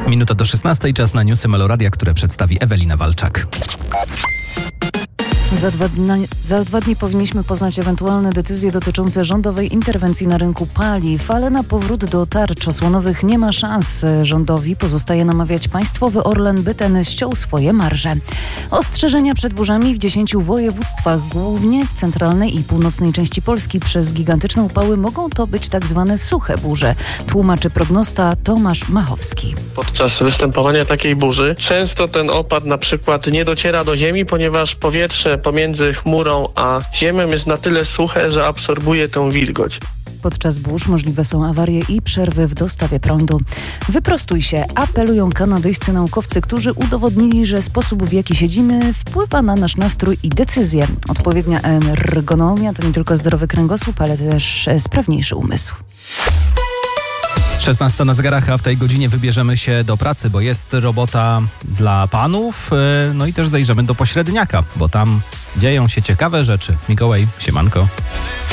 Minuta do 16, czas na newsy Meloradia, które przedstawi Ewelina Walczak. Za dwa dni powinniśmy poznać ewentualne decyzje dotyczące rządowej interwencji na rynku paliw, ale na powrót do tarcz osłonowych nie ma szans. Rządowi pozostaje namawiać państwowy Orlen, by ten ściął swoje marże. Ostrzeżenia przed burzami w 10 województwach, głównie w centralnej i północnej części Polski przez gigantyczne upały mogą to być tak zwane suche burze. Tłumaczy prognosta Tomasz Machowski. Podczas występowania takiej burzy często ten opad na przykład nie dociera do ziemi, ponieważ powietrze pomiędzy chmurą a ziemią jest na tyle suche, że absorbuje tę wilgoć. Podczas burz możliwe są awarie i przerwy w dostawie prądu. Wyprostuj się, apelują kanadyjscy naukowcy, którzy udowodnili, że sposób, w jaki siedzimy, wpływa na nasz nastrój i decyzje. Odpowiednia ergonomia to nie tylko zdrowy kręgosłup, ale też sprawniejszy umysł. 16 na zegarach, a w tej godzinie wybierzemy się do pracy, bo jest robota dla panów, no i też zajrzymy do pośredniaka, bo tam dzieją się ciekawe rzeczy. Mikołaj, siemanko.